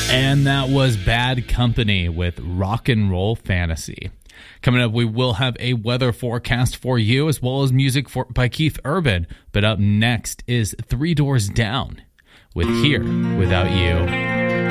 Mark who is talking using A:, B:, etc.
A: And that was Bad Company with Rock and Roll Fantasy. Coming up, we will have a weather forecast for you, as well as music by Keith Urban. But up next is Three Doors Down with Here Without You.